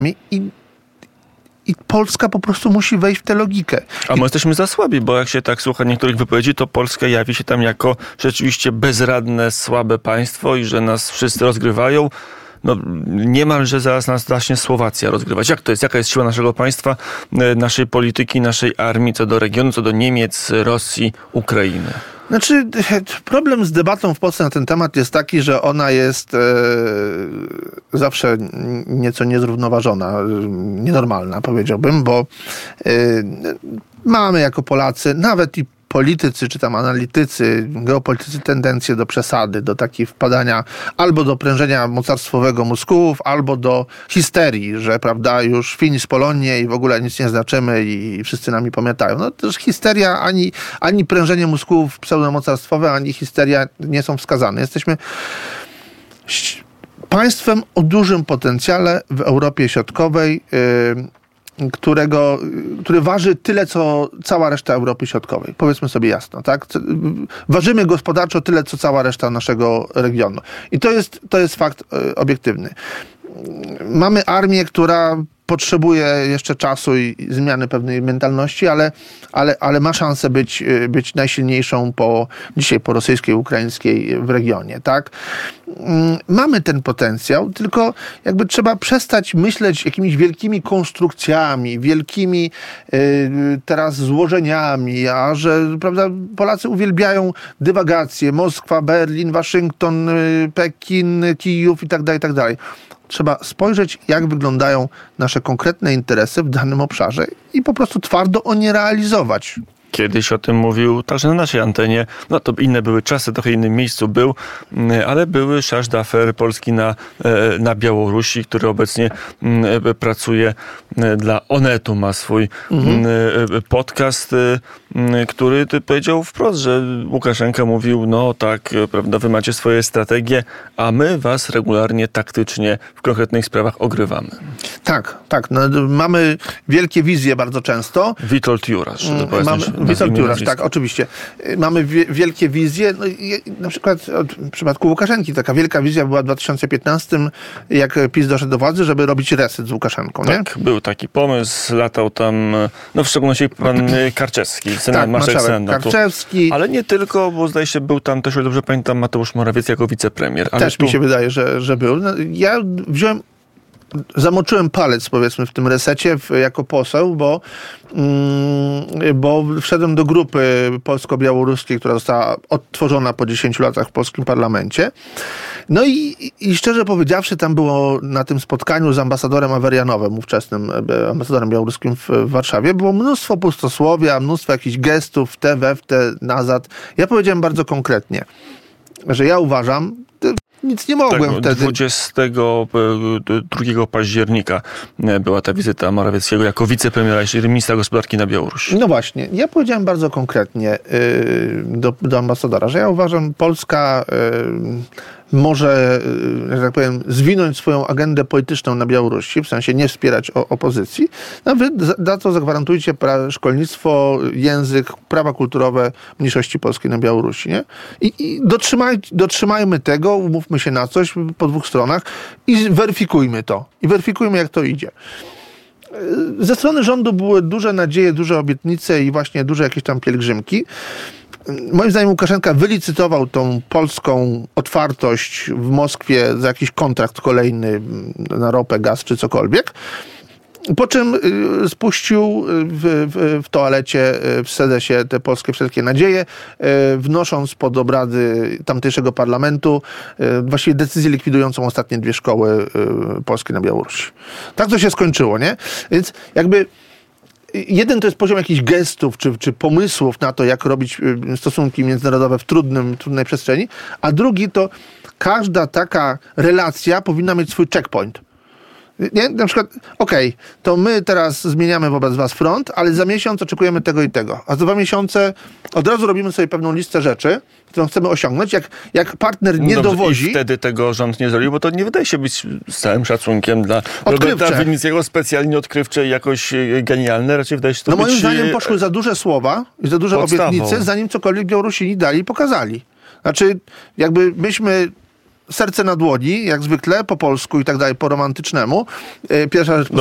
I Polska po prostu musi wejść w tę logikę. A my jesteśmy za słabi, bo jak się tak słucha niektórych wypowiedzi, to Polska jawi się tam jako rzeczywiście bezradne, słabe państwo i że nas wszyscy rozgrywają. No niemalże zaraz nas zacznie Słowacja rozgrywać. Jak to jest? Jaka jest siła naszego państwa, naszej polityki, naszej armii co do regionu, co do Niemiec, Rosji, Ukrainy? Znaczy, problem z debatą w Polsce na ten temat jest taki, że ona jest zawsze nieco niezrównoważona, nienormalna, powiedziałbym, bo mamy jako Polacy, nawet i politycy, czy tam analitycy, geopolitycy tendencje do przesady, do takiej wpadania albo do prężenia mocarstwowego mózgów, albo do histerii, że prawda, już finis Polonie i w ogóle nic nie znaczymy i wszyscy nami pamiętają. No też histeria, ani prężenie mózgów pseudomocarstwowe, ani histeria nie są wskazane. Jesteśmy państwem o dużym potencjale w Europie Środkowej, który waży tyle, co cała reszta Europy Środkowej. Powiedzmy sobie jasno, tak? Ważymy gospodarczo tyle, co cała reszta naszego regionu. I to jest fakt obiektywny. Mamy armię, która potrzebuje jeszcze czasu i zmiany pewnej mentalności, ale ma szansę być najsilniejszą dzisiaj po rosyjskiej, ukraińskiej w regionie, tak? Mamy ten potencjał, tylko jakby trzeba przestać myśleć jakimiś wielkimi konstrukcjami, wielkimi teraz złożeniami, a że prawda, Polacy uwielbiają dywagacje, Moskwa, Berlin, Waszyngton, Pekin, Kijów i tak dalej. Trzeba spojrzeć, jak wyglądają nasze konkretne interesy w danym obszarze i po prostu twardo o nie realizować. Kiedyś o tym mówił także na naszej antenie. No to inne były czasy, trochę innym miejscu był, ale były szaszdafer Polski na Białorusi, który obecnie pracuje dla Onetu, ma swój podcast, który powiedział wprost, że Łukaszenka mówił, no tak, prawda, wy macie swoje strategie, a my was regularnie, taktycznie w konkretnych sprawach ogrywamy. Tak. No, mamy wielkie wizje bardzo często. Witold Jurasz. Witold Jurasz, tak, oczywiście. Mamy wielkie wizje. No, na przykład w przypadku Łukaszenki taka wielka wizja była w 2015, jak PiS doszedł do władzy, żeby robić reset z Łukaszenką. Tak, nie? Był taki pomysł, latał tam, no w szczególności pan Karczewski, marszałek Senatu. Karczewski. Ale nie tylko, bo zdaje się, był tam też, o ile dobrze pamiętam, Mateusz Morawiecki jako wicepremier. Ale też mi się wydaje, że był. No, ja zamoczyłem palec, powiedzmy, w tym resecie jako poseł, bo wszedłem do grupy polsko-białoruskiej, która została odtworzona po 10 latach w polskim parlamencie. No i szczerze powiedziawszy, tam było na tym spotkaniu z ambasadorem Awerianowem, ówczesnym ambasadorem białoruskim w Warszawie, było mnóstwo pustosłowia, mnóstwo jakichś gestów, nazad. Ja powiedziałem bardzo konkretnie, że ja uważam, nic nie mogłem wtedy. 22 października była ta wizyta Morawieckiego jako wicepremiera, czyli ministra gospodarki na Białorusi. No właśnie. Ja powiedziałem bardzo konkretnie do ambasadora, że ja uważam, Polska może, że tak powiem, zwinąć swoją agendę polityczną na Białorusi, w sensie nie wspierać opozycji, a wy za to zagwarantujcie szkolnictwo, język, prawa kulturowe mniejszości polskiej na Białorusi, nie? I dotrzymajmy tego, umówmy się na coś po dwóch stronach i weryfikujmy to. I weryfikujmy, jak to idzie. Ze strony rządu były duże nadzieje, duże obietnice i właśnie duże jakieś tam pielgrzymki. Moim zdaniem Łukaszenka wylicytował tą polską otwartość w Moskwie za jakiś kontrakt kolejny na ropę, gaz czy cokolwiek. Po czym spuścił w toalecie, w sedesie te polskie wszelkie nadzieje, wnosząc pod obrady tamtejszego parlamentu właściwie decyzję likwidującą ostatnie 2 szkoły polskie na Białorusi. Tak to się skończyło, nie? Więc jakby jeden to jest poziom jakichś gestów czy pomysłów na to, jak robić stosunki międzynarodowe w trudnej przestrzeni, a drugi to każda taka relacja powinna mieć swój checkpoint. Nie? Na przykład, to my teraz zmieniamy wobec was front, ale za miesiąc oczekujemy tego i tego. A za 2 miesiące od razu robimy sobie pewną listę rzeczy, którą chcemy osiągnąć. Jak partner nie dowodzi... I wtedy tego rząd nie zrobił, bo to nie wydaje się być z całym szacunkiem dla Roberta Winnickiego specjalnie odkrywcze i jakoś genialne. Raczej wydaje się to być... moim zdaniem poszły za duże słowa i za duże obietnice, zanim cokolwiek Białorusini dali i pokazali. Znaczy, jakby myśmy serce na dłoni, jak zwykle, po polsku i tak dalej, po romantycznemu. Pierwsza rzecz